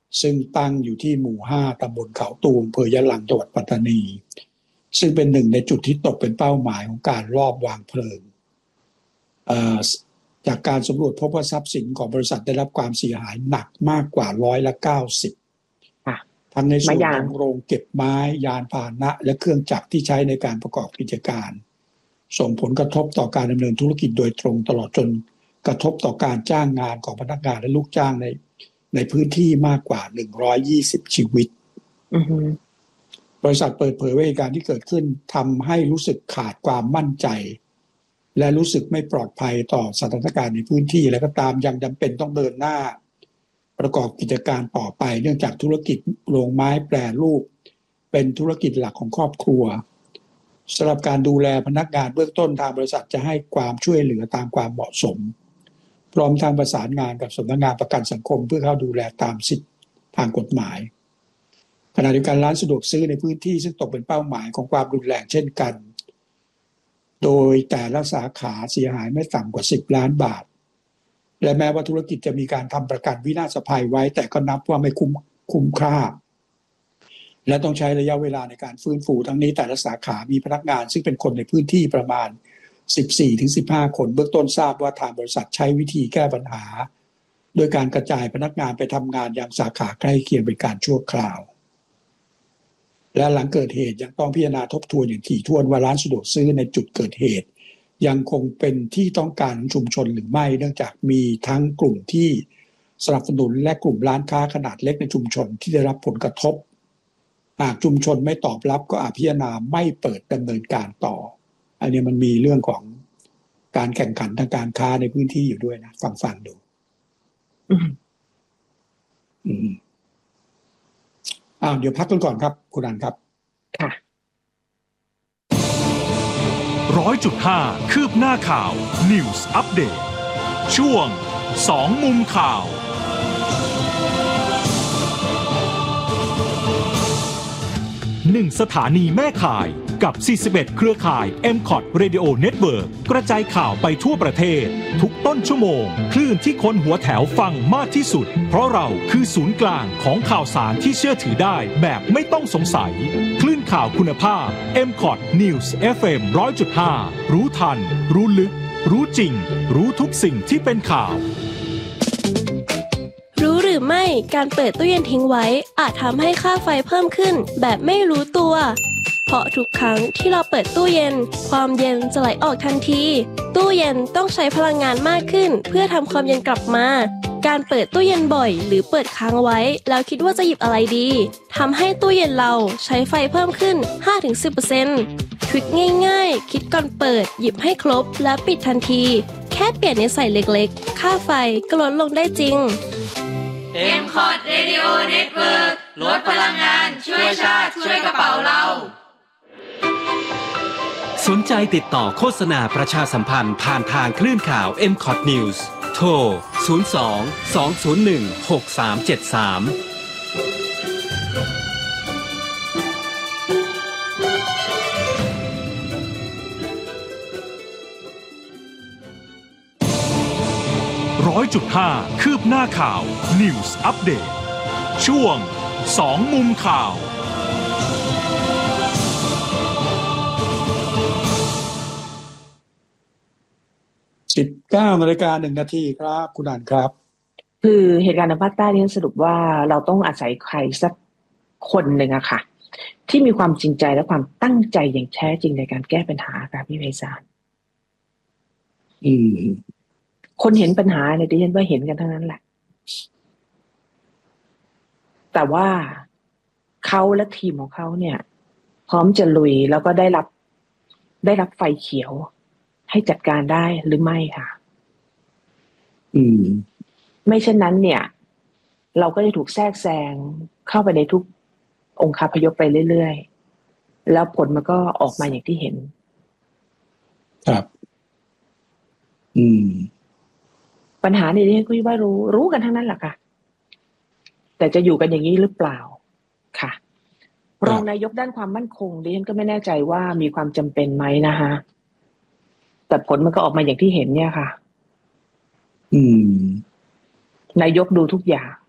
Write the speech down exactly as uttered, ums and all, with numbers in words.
ซึ่งตั้งอยู่ที่หมู่ห้าตำบลเขาตูมอำเภอยะลังจังหวัดปัตตานีซึ่งเป็นหนึ่งในจุดที่ตกเป็นเป้าหมายของการลอบวางเพลิงจากการสำรวจพบว่าทรัพย์สินของบริษัทได้รับความเสียหายหนักมากกว่าร้อยละเก้าสิบทั้งในส่วนของโรงเก็บไม้ยานพาหนะและเครื่องจักรที่ใช้ในการประกอบกิจการส่งผลกระทบต่อการดำเนินธุรกิจโดยตรงตลอดจนกระทบต่อการจ้างงานของพนักงานและลูกจ้างในในพื้นที่มากกว่าหนึ่งร้อยยี่สิบชีวิต uh-huh. บริษัทเปิดเผยว่าเหตุการณ์ที่เกิดขึ้นทำให้รู้สึกขาดความมั่นใจและรู้สึกไม่ปลอดภัยต่อสถานการณ์ในพื้นที่และก็ตามยังจำเป็นต้องเดินหน้าประกอบกิจการต่อไปเนื่องจากธุรกิจโรงไม้แปรรูปเป็นธุรกิจหลักของครอบครัวสำหรับการดูแลพนักงานเบื้องต้นทางบริษัทจะให้ความช่วยเหลือตามความเหมาะสมพร้อมทางประสานงานกับสำนักงานประกันสังคมเพื่อเข้าดูแลตามสิทธิทางกฎหมายขณะเดียวกันร้านสะดวกซื้อในพื้นที่ซึ่งตกเป็นเป้าหมายของความรุนแรงเช่นกันโดยแต่ละสาขาเสียหายไม่ต่ำกว่าสิบล้านบาทและแม้ว่าธุรกิจจะมีการทำประกันวินาศภัยไว้แต่ก็นับว่าไม่คุ้มคุ้มค่าและต้องใช้ระยะเวลาในการฟื้นฟูทั้งนี้แต่ละสาขามีพนักงานซึ่งเป็นคนในพื้นที่ประมาณ สิบสี่ถึงสิบห้า คนเบื้องต้นทราบว่าทางบริษัทใช้วิธีแก้ปัญหาโดยการกระจายพนักงานไปทำงานยังสาขาใกล้เคียงเป็นการชั่วคราวและหลังเกิดเหตุยังต้องพิจารณาทบทวนอย่างถี่ถ้วนว่าร้านสะดวกซื้อในจุดเกิดเหตุยังคงเป็นที่ต้องการของชุมชนหรือไม่เนื่องจากมีทั้งกลุ่มที่สนับสนุนและกลุ่มร้านค้าขนาดเล็กในชุมชนที่ได้รับผลกระทบหากชุมชนไม่ตอบรับก็อาจพิจารณาไม่เปิดดำเนินการต่ออันนี้มันมีเรื่องของการแข่งขันทางการค้าในพื้นที่อยู่ด้วยนะฟังฟังดูอืมอืมอ้าวเดี๋ยวพักกันก่อนครับคุณอันครับค่ะร้อยจุดห้าคืบหน้าข่าว News Update ช่วงสองมุมข่าวหนึ่งสถานีแม่ข่ายกับสี่สิบเอ็ดเครือข่าย เอ็ม คอท Radio Network กระจายข่าวไปทั่วประเทศทุกต้นชั่วโมงคลื่นที่คนหัวแถวฟังมากที่สุดเพราะเราคือศูนย์กลางของข่าวสารที่เชื่อถือได้แบบไม่ต้องสงสัยคลื่นข่าวคุณภาพ เอ็ม คอท News เอฟ เอ็ม หนึ่งร้อยจุดห้า รู้ทันรู้ลึกรู้จริงรู้ทุกสิ่งที่เป็นข่าวรู้หรือไม่การเปิดตู้เย็นทิ้งไว้อาจทำให้ค่าไฟเพิ่มขึ้นแบบไม่รู้ตัวเพราะทุกครั้งที่เราเปิดตู้เย็นความเย็นจะไหลออกทันทีตู้เย็นต้องใช้พลังงานมากขึ้นเพื่อทำความเย็นกลับมาการเปิดตู้เย็นบ่อยหรือเปิดค้างไว้แล้วคิดว่าจะหยิบอะไรดีทำให้ตู้เย็นเราใช้ไฟเพิ่มขึ้น ห้าถึงสิบเปอร์เซ็นต์ ทริคง่ายๆคิดก่อนเปิดหยิบให้ครบแล้วปิดทันทีแค่เปลี่ยนนิสัยเล็กๆค่าไฟก็ลดลงได้จริงเอ็ม คอท Radio Network ลดพลังงานช่วยชาติช่วยกระเป๋าเราสนใจติดต่อโฆษณาประชาสัมพันธ์ผ่านทางคลื่นข่าว เอ็ม คอท News โทรศูนย์ สอง สอง ศูนย์ หนึ่ง หก สาม เจ็ด สามร้อยจุดห้าคืบหน้าข่าว News Update ช่วงสองมุมข่าวสิบเก้านาฬิกาหนึ่งนาทีครับคุณอันครับคือเหตุการณ์ในภาคใต้นี้สรุปว่าเราต้องอาศัยใครสักคนหนึ่งอะค่ะที่มีความจริงใจและความตั้งใจอย่างแท้จริงในการแก้ปัญหาค่ะพี่ไพศาลอืมคนเห็นปัญหาเนี่ยดิฉันว่าเห็นกันทั้งนั้นแหละแต่ว่าเขาและทีมของเขาเนี่ยพร้อมจะลุยแล้วก็ได้รับได้รับไฟเขียวให้จัดการได้หรือไม่ค่ะอืมไม่เช่นนั้นเนี่ยเราก็จะถูกแทรกแซงเข้าไปในทุกองค์คาพยพไปเรื่อยๆแล้วผลมันก็ออกมาอย่างที่เห็นครับอืมปัญหานี้เนี่ยก็ว่ารู้รู้กันทั้งนั้นแหละค่ะแต่จะอยู่กันอย่างนี้หรือเปล่าค่ะรองนายกด้านความมั่นคงดิฉันก็ไม่แน่ใจว่ามีความจำเป็นไหมนะคะแต่ผลมันก็ออกมาอย่างที่เห็นเนี่ยค่ะอืมนายกดูทุกอย่าง